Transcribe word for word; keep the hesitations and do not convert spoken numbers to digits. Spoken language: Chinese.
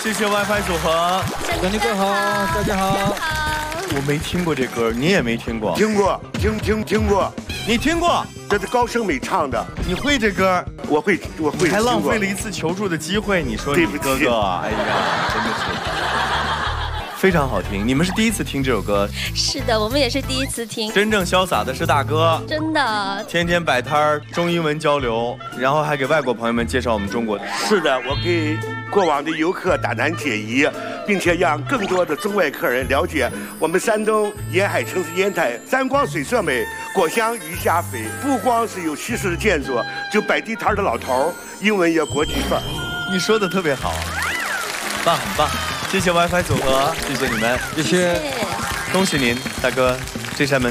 谢谢 WiFi 组合。 张尼哥好，大家好。 我没听过这歌，你也没听过？ 听过，听听听过。 你听过？ 这是高胜美唱的。 你会这歌？ 我会，我会。 还浪费了一次求助的机会，你说你哥哥，哎呀，真的是。非常好听，你们是第一次听这首歌？ 是的，我们也是第一次听。 真正潇洒的是大哥， 真的， 天天摆摊儿，中英文交流，然后还给外国朋友们介绍我们中国。 是的，我给过往的游客打难解疑，并且让更多的中外客人了解我们山东沿海城市烟台，山光水色美，果香鱼虾肥。不光是有西式的建筑，就摆地摊的老头儿，英文也国际范儿。 你说的特别好，棒，很棒。谢谢 WiFi 组合，谢谢你们， 谢谢， 恭喜您，大哥，这扇门。